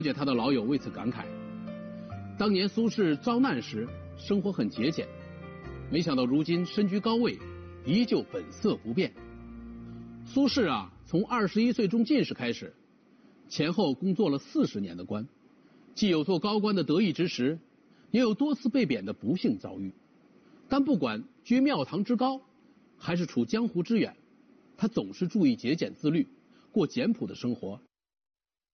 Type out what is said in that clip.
解他的老友为此感慨，当年苏轼遭难时生活很节俭，没想到如今身居高位，依旧本色不变。苏轼啊，从21岁中进士开始，前后工作了40年的官，既有做高官的得意之时，也有多次被贬的不幸遭遇。但不管居庙堂之高，还是处江湖之远，他总是注意节俭自律，过简朴的生活，